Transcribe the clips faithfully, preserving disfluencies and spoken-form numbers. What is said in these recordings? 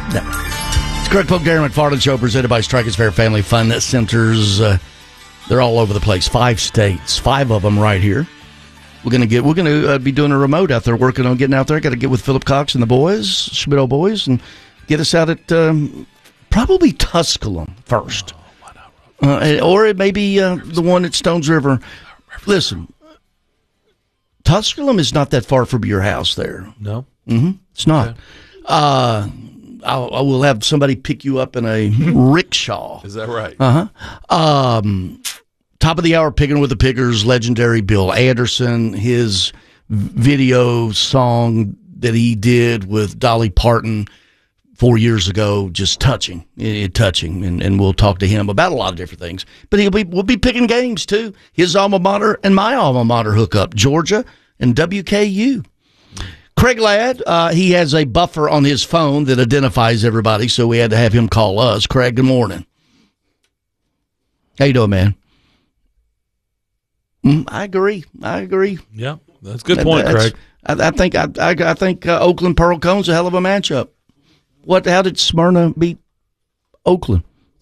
Yeah. It's Greg Polk, Darren McFarland Show, presented by Strikers Fair Family Fun Centers. Uh, they're all over the place. Five states, five of them right here. We're gonna get. We're gonna uh, be doing a remote out there, working on getting out there. Got to get with Philip Cox and the boys, Schmidt boys, and get us out at um, probably Tusculum first, uh, or it may be uh, the one at Stones River. Listen, Tusculum is not that far from your house there. No, mm-hmm. It's not. Okay. Uh, I'll, I will have somebody pick you up in a rickshaw. Is that right? Uh huh. Um, top of the hour, Picking with the Pickers, legendary Bill Anderson, his video song that he did with Dolly Parton four years ago, just touching, it, touching, and, and we'll talk to him about a lot of different things. But he'll be, we'll be picking games too. His alma mater and my alma mater hook up, Georgia and W K U. Craig Ladd, uh, he has a buffer on his phone that identifies everybody, so we had to have him call us. Craig, good morning. How you doing, man? Mm, I agree. I agree. Yeah, that's a good point, that's, Craig. I, I think I, I, I think uh, Oakland Pearl Cone's a hell of a matchup. What? How did Smyrna beat Oakland?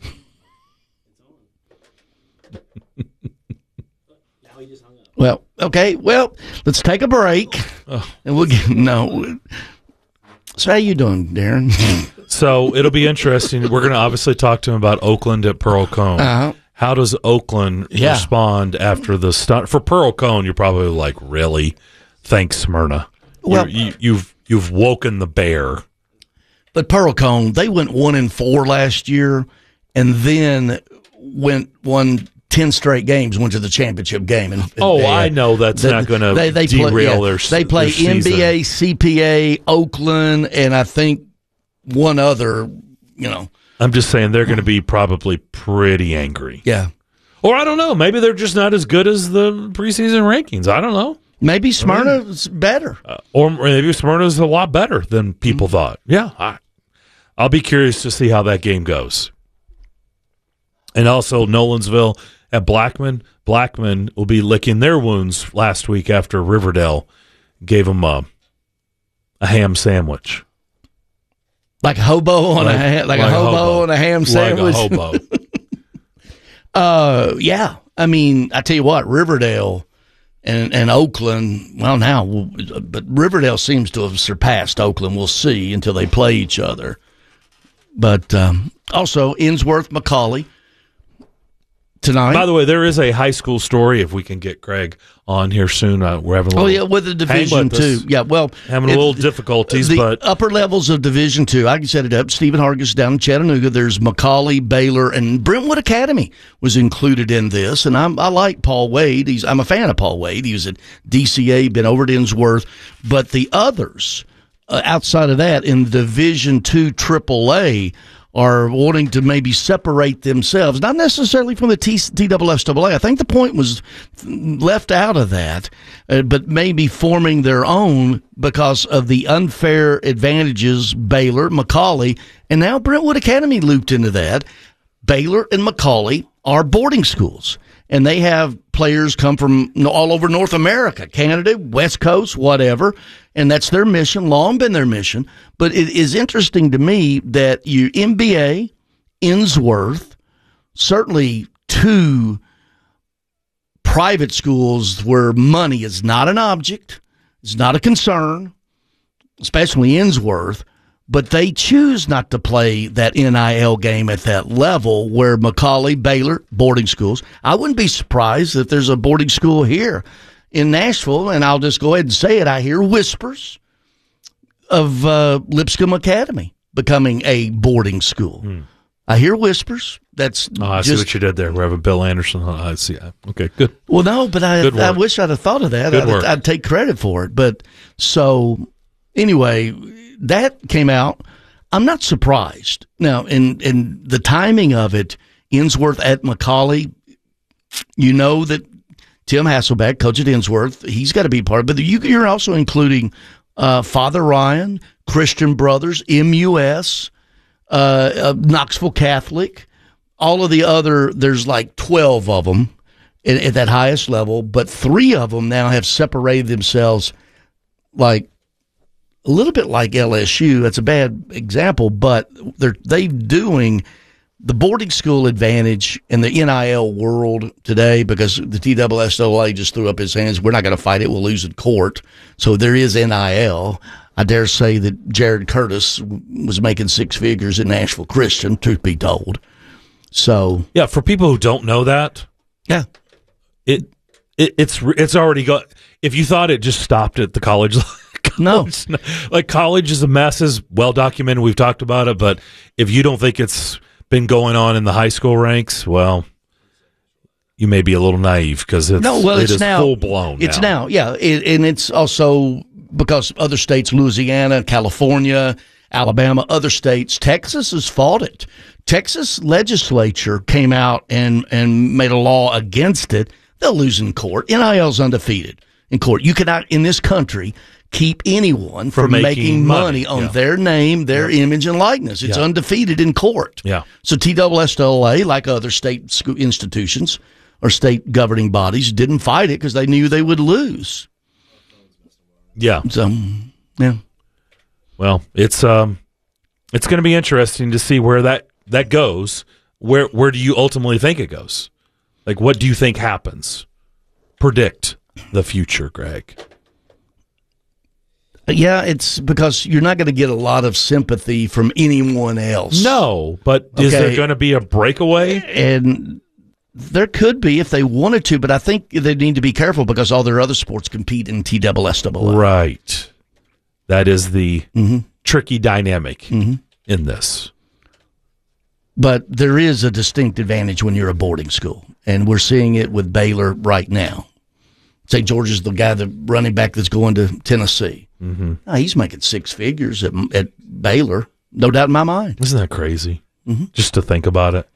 Well, okay. Well, let's take a break, oh. and we'll get no. So, how you doing, Darren? So it'll be interesting. We're going to obviously talk to him about Oakland at Pearl Cone. Uh-huh. How does Oakland yeah. respond after the stunt? For Pearl Cone, you're probably like, really? Thanks, Smyrna. Well, you, you've you've woken the bear. But Pearl Cone, they went one and four last year, and then went won ten straight games, went to the championship game. And, and oh, they, I know that's they, not going to derail play, yeah, their. They play their N B A, C P A, Oakland, and I think one other. You know, I'm just saying they're going to be probably pretty angry. Yeah, or I don't know. Maybe they're just not as good as the preseason rankings. I don't know. Maybe Smyrna's better, uh, or maybe Smyrna's a lot better than people mm-hmm. thought. Yeah, I, I'll be curious to see how that game goes. And also Nolensville at Blackman. Blackman will be licking their wounds last week after Riverdale gave them a, a ham sandwich. Like a hobo on like, a ha- like, like a hobo, hobo on a ham sandwich. Like a hobo. uh, yeah. I mean, I tell you what, Riverdale and and Oakland. Well, now, but Riverdale seems to have surpassed Oakland. We'll see until they play each other. But um, also Innsworth, McCallie. Tonight. By the way, there is a high school story. If we can get Craig on here soon, uh, we're having a little. Oh yeah, with the Division Two. Yeah, well, having a little it, difficulties, the but upper levels of Division Two. I can set it up. Stephen Hargis down in Chattanooga. There's McCallie, Baylor, and Brentwood Academy was included in this. And I'm, I like Paul Wade. He's I'm a fan of Paul Wade. He was at D C A, been over at Innsworth, but the others uh, outside of that in Division Two Triple A. Are wanting to maybe separate themselves, not necessarily from the T W F A A. I think the point was left out of that, uh, but maybe forming their own because of the unfair advantages Baylor, McCallie, and now Brentwood Academy looped into that. Baylor and McCallie are boarding schools, and they have players come from all over North America, Canada, West Coast, whatever, and that's their mission, long been their mission. But it is interesting to me that you N B A, Innsworth, certainly two private schools where money is not an object, it's not a concern, especially Innsworth, but they choose not to play that N I L game at that level where McCallie, Baylor, boarding schools. I wouldn't be surprised if there's a boarding school here in Nashville, and I'll just go ahead and say it. I hear whispers of uh, Lipscomb Academy becoming a boarding school. Hmm. I hear whispers. That's oh, I just, see what you did there, Reverend Bill Anderson. Oh, I see. Okay, good. Well, no, but I I wish I'd have thought of that. I'd, I'd take credit for it. But so anyway, that came out. I'm not surprised. Now, in, in the timing of it, Innsworth at McCallie, you know that Tim Hasselbeck, coach at Innsworth, he's got to be part of it. But you, you're also including uh, Father Ryan, Christian Brothers, M U S, uh, uh, Knoxville Catholic, all of the other, there's like twelve of them at, at that highest level, but three of them now have separated themselves like a little bit like L S U. That's a bad example, but they're they doing the boarding school advantage in the N I L world today, because the T S S A just threw up his hands. We're not going to fight it. We'll lose in court. So there is N I L. I dare say that Jared Curtis was making six figures at Nashville Christian, truth be told. So yeah, for people who don't know that, yeah, it, it it's it's already got. If you thought it just stopped at the college, college no, like college is a mess, is well documented. We've talked about it, but if you don't think it's been going on in the high school ranks, well, you may be a little naive, because it's, no, well, it it's is now, full blown. It's now, now yeah, it, and it's also because other states, Louisiana, California, Alabama, other states, Texas has fought it. Texas legislature came out and, and made a law against it. They'll lose in court. N I L's undefeated in court. You cannot, in this country, keep anyone from, from making, making money, money on yeah. their name, their yeah. image, and likeness. It's yeah. undefeated in court. Yeah. So T S S A, like other state school institutions or state governing bodies, didn't fight it because they knew they would lose. Yeah. So, yeah. Well, it's um, it's going to be interesting to see where that, that goes. Where where do you ultimately think it goes? Like, what do you think happens? Predict the future, Greg. Yeah, it's because you're not going to get a lot of sympathy from anyone else. No, but is okay. there going to be a breakaway? And there could be if they wanted to, but I think they need to be careful because all their other sports compete in T S S A. Right. That is the mm-hmm. tricky dynamic mm-hmm. in this. But there is a distinct advantage when you're a boarding school, and we're seeing it with Baylor right now. Saint George is the guy, the running back that's going to Tennessee. Mm-hmm. Oh, he's making six figures at, at Baylor, no doubt in my mind. Isn't that crazy? Mm-hmm. Just to think about it.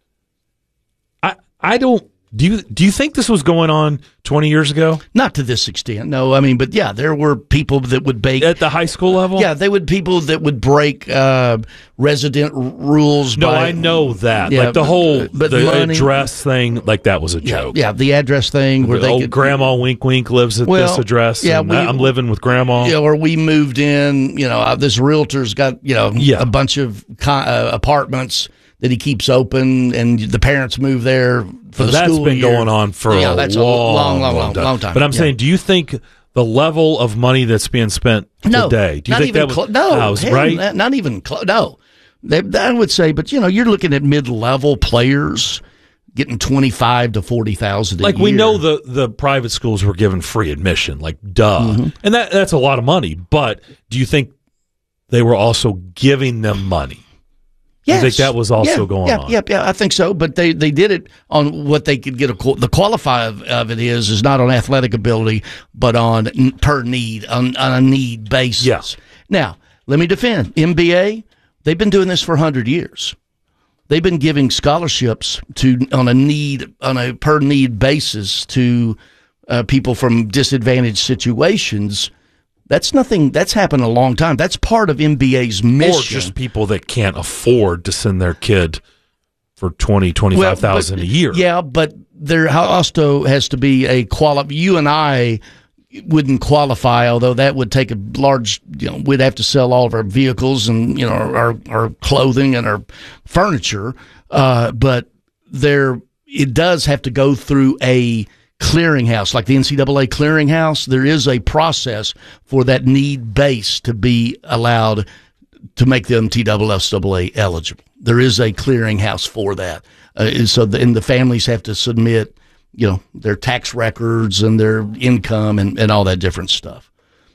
I I don't. Do you do you think this was going on twenty years ago? Not to this extent, no. I mean, but yeah, there were people that would break at the high school level. Yeah, they would people that would break uh, resident r- rules. No, by, I know that. Yeah, like the whole but the money, address thing, like that was a yeah, joke. Yeah, the address thing where the they old could, Grandma Wink Wink lives at well, this address. Yeah, and we, I'm living with Grandma. Yeah, or we moved in. You know, uh, this realtor's got you know yeah. a bunch of con- uh, apartments that he keeps open, and the parents move there for the that's school been year. going on for yeah, a that's long, a long, long, long, long, time. long time. But I'm yeah. saying, do you think the level of money that's being spent no, today, do you not think even that was, clo- no, that was hell, right? Not, not even close. No, they, I would say, but you know, you're looking at mid-level players getting twenty-five to forty thousand. Like year. we know the the private schools were given free admission, like duh, mm-hmm. and that that's a lot of money. But do you think they were also giving them money? Yes. I think that was also yeah, going yeah, on. Yeah, yeah, I think so. But they, they did it on what they could get. A, the qualify of, of it is is not on athletic ability, but on per need, on, on a need basis. Yeah. Now, let me defend M B A. They've been doing this for a hundred years. They've been giving scholarships to on a need on a per need basis to uh, people from disadvantaged situations. That's nothing. That's happened a long time. That's part of M B A's mission. Or just people that can't afford to send their kid for twenty, twenty-five thousand well, a year. Yeah, but there also has to be a quali. You and I wouldn't qualify, although that would take a large. You know, we'd have to sell all of our vehicles and you know our our clothing and our furniture. Uh, but there, it does have to go through a clearinghouse, like the N C double A clearinghouse. There is a process for that need base to be allowed to make them T S S A eligible. There is a clearinghouse for that. Uh, so the, and the families have to submit, you know, their tax records and their income and, and all that different stuff.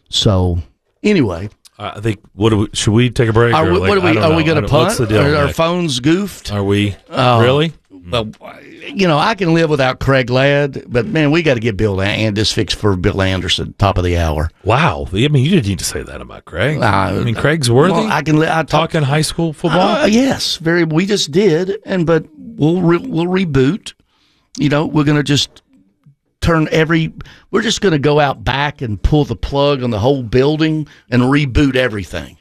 So anyway, I think what do we, should we take a break? Are or we, like, what are we, are we going to punt? What's the deal? Are our Nick? phones goofed? Are we Oh. really? Well, you know, I can live without Craig Ladd, but man, we got to get Bill and this fixed for Bill Anderson, top of the hour. Wow. I mean, you didn't need to say that about Craig. Uh, I mean, Craig's worthy. Well, I can. I talk, talking high school football. Uh, yes, very. We just did, and but we'll re, we'll reboot. You know, we're going to just turn every. We're just going to go out back and pull the plug on the whole building and reboot everything.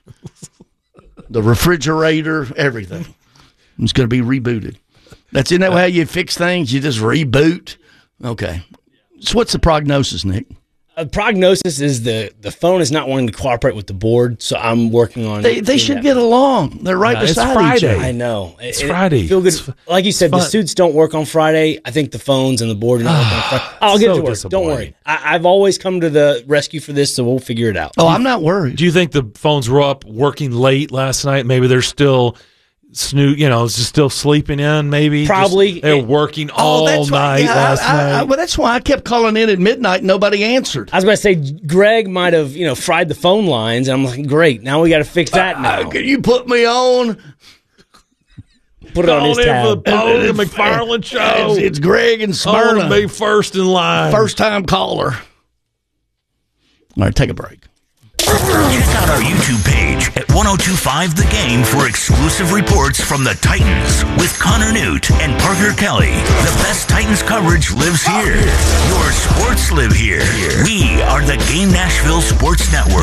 The refrigerator, everything. It's going to be rebooted. That's in that way how you fix things. You just reboot. Okay. So what's the prognosis, Nick? Uh, prognosis is the, the phone is not wanting to cooperate with the board, so I'm working on They, they should get along. They're right No, it's beside each Friday. other. I know. It's It- Friday. It feel good. It's- like you said, the fun. suits don't work on Friday. I think the phones and the board are not working on Friday. I'll get So to work. Don't disappointing. worry. I, I've always come to the rescue for this, so we'll figure it out. Oh, I'm not worried. Do you think the phones were up working late last night? Maybe they're still snoo, you know, just still sleeping in. Maybe Probably. Just, they're working all oh, that's night why, yeah, last I, I, night. I, well, that's why I kept calling in at midnight and nobody answered. I was about to say, Greg might have, you know, fried the phone lines, and I'm like, great, now we got to fix that now. Uh, can you put me on? Put it on his Called in for tab. the Paul McFarland show. It's, it's Greg and Oh, Smyrna. to be first in line. First time caller. All right, take a break. Check out our YouTube page at ten twenty-five The Game for exclusive reports from the Titans with Connor Newt and Parker Kelly. The best Titans coverage lives here. Your sports live here. We are the Game Nashville Sports Network.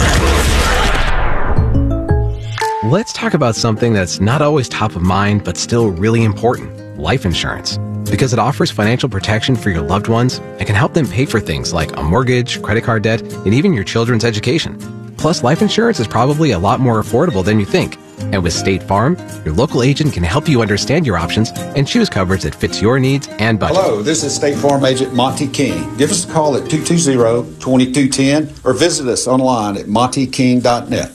Let's talk about something that's not always top of mind, but still really important: life insurance. Because it offers financial protection for your loved ones and can help them pay for things like a mortgage, credit card debt, and even your children's education. Plus, life insurance is probably a lot more affordable than you think. And with State Farm, your local agent can help you understand your options and choose coverage that fits your needs and budget. Hello, this is State Farm Agent Monty King. Give us a call at two two zero, two two one zero or visit us online at monty king dot net.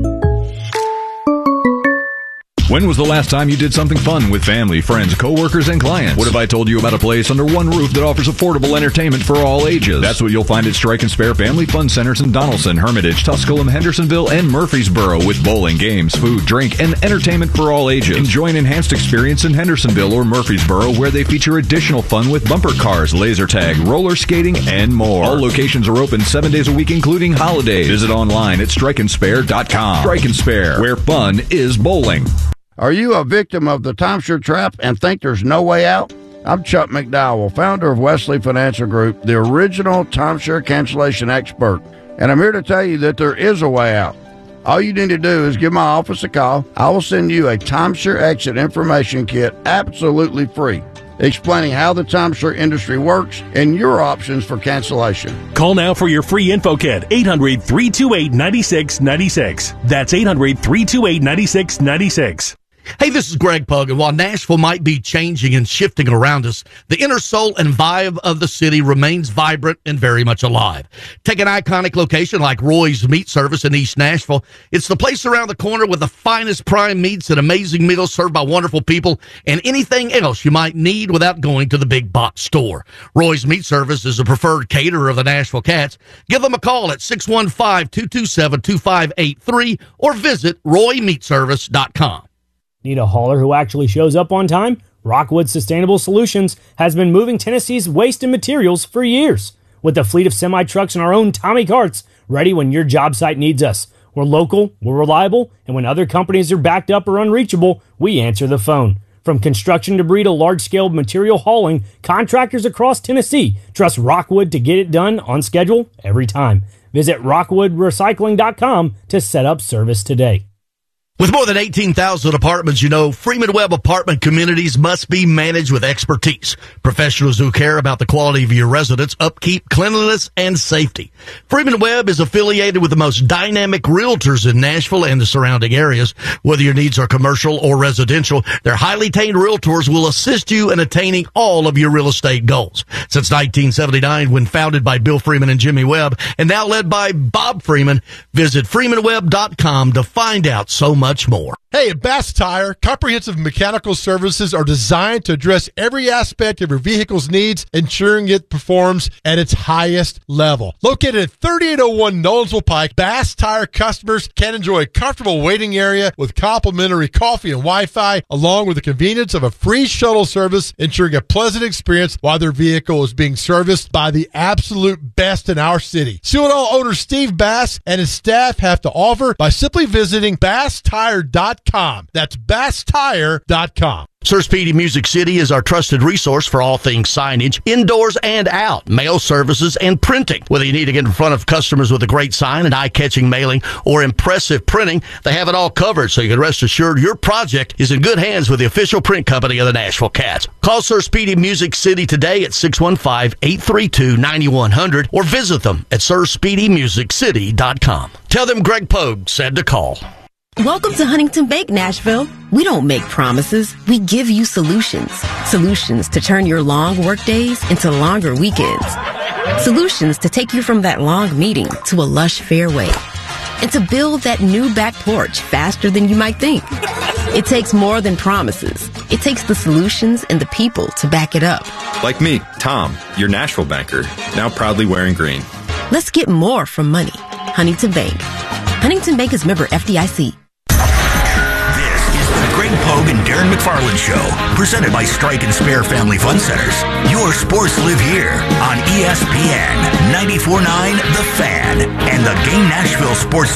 When was the last time you did something fun with family, friends, coworkers, and clients? What if I told you about a place under one roof that offers affordable entertainment for all ages? That's what you'll find at Strike and Spare Family Fun Centers in Donaldson, Hermitage, Tusculum, Hendersonville, and Murfreesboro, with bowling, games, food, drink, and entertainment for all ages. Enjoy an enhanced experience in Hendersonville or Murfreesboro, where they feature additional fun with bumper cars, laser tag, roller skating, and more. All locations are open seven days a week, including holidays. Visit online at strike and spare dot com. Strike and Spare, where fun is bowling. Are you a victim of the timeshare trap and think there's no way out? I'm Chuck McDowell, founder of Wesley Financial Group, the original timeshare cancellation expert, and I'm here to tell you that there is a way out. All you need to do is give my office a call. I will send you a timeshare exit information kit absolutely free, explaining how the timeshare industry works and your options for cancellation. Call now for your free info kit, eight hundred, three two eight, nine six nine six. That's eight hundred, three two eight, nine six nine six. Hey, this is Greg Pug, and while Nashville might be changing and shifting around us, the inner soul and vibe of the city remains vibrant and very much alive. Take an iconic location like Roy's Meat Service in East Nashville. It's the place around the corner with the finest prime meats and amazing meals served by wonderful people and anything else you might need without going to the big box store. Roy's Meat Service is a preferred caterer of the Nashville Cats. Give them a call at six one five, two two seven, two five eight three or visit roy meat service dot com. Need a hauler who actually shows up on time? Rockwood Sustainable Solutions has been moving Tennessee's waste and materials for years. With a fleet of semi-trucks and our own Tommy carts, ready when your job site needs us. We're local, we're reliable, and when other companies are backed up or unreachable, we answer the phone. From construction debris to large-scale material hauling, contractors across Tennessee trust Rockwood to get it done on schedule every time. Visit rockwood recycling dot com to set up service today. With more than eighteen thousand apartments, you know, Freeman Webb apartment communities must be managed with expertise. Professionals who care about the quality of your residence, upkeep, cleanliness, and safety. Freeman Webb is affiliated with the most dynamic realtors in Nashville and the surrounding areas. Whether your needs are commercial or residential, their highly trained realtors will assist you in attaining all of your real estate goals. Since nineteen seventy-nine, when founded by Bill Freeman and Jimmy Webb, and now led by Bob Freeman, visit freeman webb dot com to find out so much much more. Hey, at Bass Tire, comprehensive mechanical services are designed to address every aspect of your vehicle's needs, ensuring it performs at its highest level. Located at thirty-eight oh one Nolensville Pike, Bass Tire customers can enjoy a comfortable waiting area with complimentary coffee and Wi-Fi, along with the convenience of a free shuttle service, ensuring a pleasant experience while their vehicle is being serviced by the absolute best in our city. See what all owner Steve Bass and his staff have to offer by simply visiting bass tire dot com. That's bass tire dot com. Sir Speedy Music City is our trusted resource for all things signage, indoors and out, mail services, and printing. Whether you need to get in front of customers with a great sign, an eye-catching mailing, or impressive printing, they have it all covered, so you can rest assured your project is in good hands with the official print company of the Nashville Cats. Call Sir Speedy Music City today at six one five, eight three two, nine one zero zero or visit them at sir speedy music city dot com. Tell them Greg Pogue said to call. Welcome to Huntington Bank, Nashville. We don't make promises. We give you solutions. Solutions to turn your long work days into longer weekends. Solutions to take you from that long meeting to a lush fairway. And to build that new back porch faster than you might think. It takes more than promises. It takes the solutions and the people to back it up. Like me, Tom, your Nashville banker, now proudly wearing green. Let's get more from money. Huntington Bank. Huntington Bank is member F D I C. Greg Pogue and Darren McFarland Show, presented by Strike and Spare Family Fun Centers. Your sports live here on E S P N ninety-four point nine The Fan and the Game Nashville Sports